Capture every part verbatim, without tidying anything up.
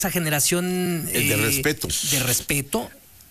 esa generación eh, de respeto. De respeto.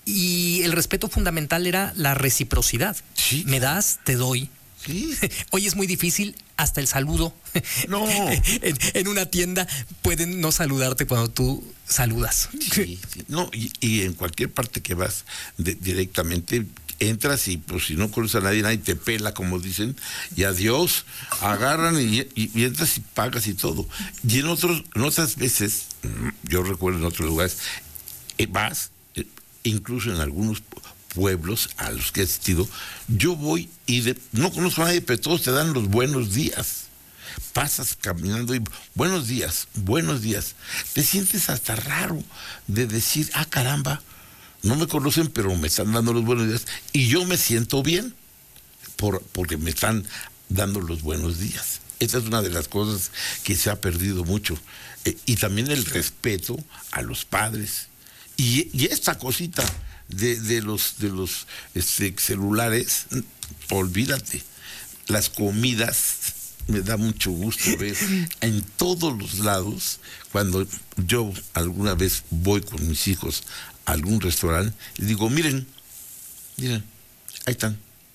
Y el respeto fundamental era la reciprocidad. Sí. Me das, te doy. Sí. Hoy es muy difícil, hasta el saludo. No. en, en una tienda pueden no saludarte cuando tú saludas. Sí, sí. No, y, y en cualquier parte que vas de, directamente entras y pues si no conoces a nadie, nadie te pela, como dicen, y adiós, agarran y, y, y entras y pagas y todo. Y en otros, en otras veces, yo recuerdo en otros lugares, eh, vas, eh, incluso en algunos pueblos a los que he asistido, yo voy y de, no conozco a nadie, pero todos te dan los buenos días. Pasas caminando y buenos días, buenos días. Te sientes hasta raro de decir, ah, caramba, no me conocen, pero me están dando los buenos días. Y yo me siento bien por, porque me están dando los buenos días. Esa es una de las cosas que se ha perdido mucho. Eh, y también el respeto a los padres. Y, y esta cosita de, de los, de los este, celulares, olvídate. Las comidas, me da mucho gusto ver en todos los lados, cuando yo alguna vez voy con mis hijos a algún restaurante, les digo, miren, miren, ahí están.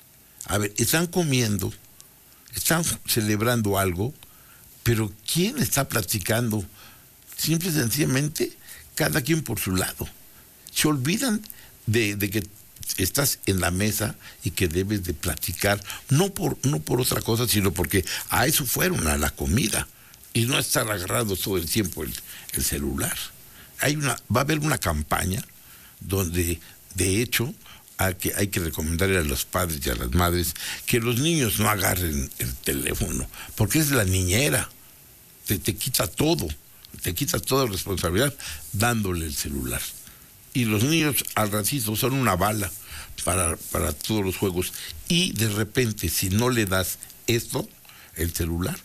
A ver, están comiendo, están celebrando algo, pero ¿quién está platicando? Simple y sencillamente, cada quien por su lado. Se olvidan de, de que estás en la mesa y que debes de platicar, no por, no por otra cosa, sino porque a eso fueron, a la comida, y no estar agarrado todo el tiempo el, el celular. Hay una, va a haber una campaña donde, de hecho, hay que, hay que recomendarle a los padres y a las madres que los niños no agarren el teléfono, porque es la niñera, te, te quita todo, te quita toda responsabilidad dándole el celular. Y los niños al ratito son una bala para, para todos los juegos. Y de repente, si no le das esto, el celular,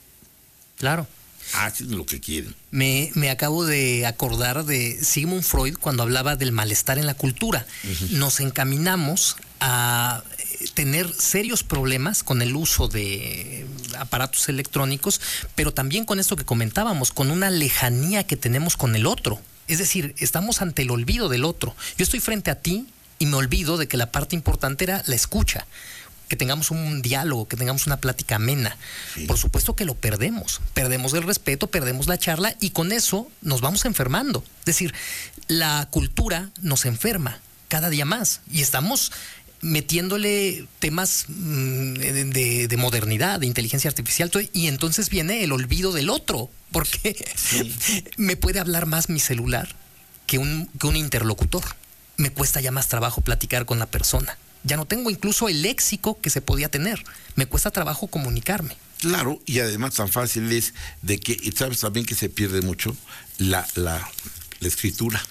claro, hacen lo que quieren. Me, me acabo de acordar de Sigmund Freud cuando hablaba del malestar en la cultura. Uh-huh. Nos encaminamos a tener serios problemas con el uso de aparatos electrónicos, pero también con esto que comentábamos, con una lejanía que tenemos con el otro. Es decir, estamos ante el olvido del otro. Yo estoy frente a ti y me olvido de que la parte importante era la escucha, que tengamos un diálogo, que tengamos una plática amena. Sí. Por supuesto que lo perdemos. Perdemos el respeto, perdemos la charla y con eso nos vamos enfermando. Es decir, la cultura nos enferma cada día más y estamos metiéndole temas mmm, de, de modernidad, de inteligencia artificial, y entonces viene el olvido del otro, porque sí. me puede hablar más mi celular que un, que un interlocutor. Me cuesta ya más trabajo platicar con la persona. Ya no tengo incluso el léxico que se podía tener. Me cuesta trabajo comunicarme. Claro, y además tan fácil es de que, y sabes también que se pierde mucho la, la, la escritura.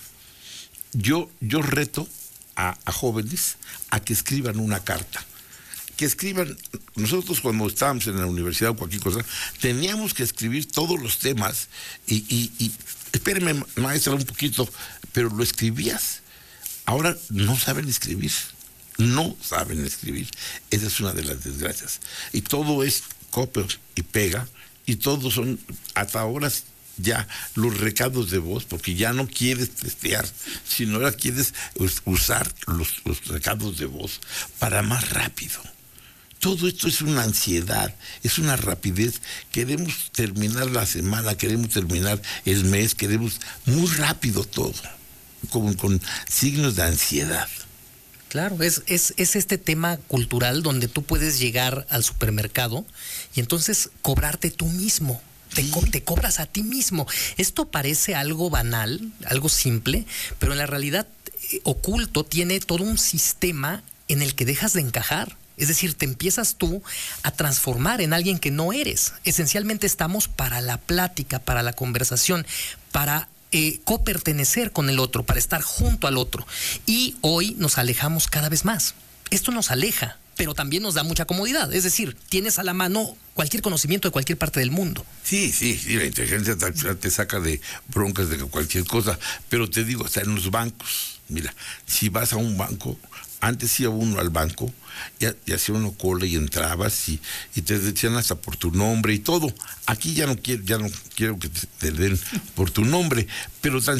Yo, yo reto A, a jóvenes a que escriban una carta, que escriban. Nosotros cuando estábamos en la universidad o cualquier cosa, teníamos que escribir todos los temas y, y, y espérame, maestra, un poquito, pero lo escribías. Ahora no saben escribir, no saben escribir. Esa es una de las desgracias. Y todo es copia y pega, y todos son, hasta ahora, ya los recados de voz, porque ya no quieres testear, sino ahora quieres usar los, los recados de voz para más rápido. Todo esto es una ansiedad, es una rapidez. Queremos terminar la semana, queremos terminar el mes, queremos muy rápido todo, con, con signos de ansiedad. Claro, es, es, es este tema cultural donde tú puedes llegar al supermercado y entonces cobrarte tú mismo. Te, co- te cobras a ti mismo. Esto parece algo banal, algo simple, pero en la realidad eh, oculto tiene todo un sistema en el que dejas de encajar. Es decir, te empiezas tú a transformar en alguien que no eres. Esencialmente estamos para la plática, para la conversación, para eh, copertenecer con el otro, para estar junto al otro. Y hoy nos alejamos cada vez más. Esto nos aleja. pero también nos da mucha comodidad. Es decir, tienes a la mano cualquier conocimiento de cualquier parte del mundo. Sí, sí, sí, la inteligencia artificial te saca de broncas de cualquier cosa, pero te digo, o sea, en los bancos, mira, si vas a un banco, antes iba uno al banco y, y hacía uno cola y entrabas y, y te decían hasta por tu nombre y todo. Aquí ya no quiero, ya no quiero que te, te den por tu nombre, pero tan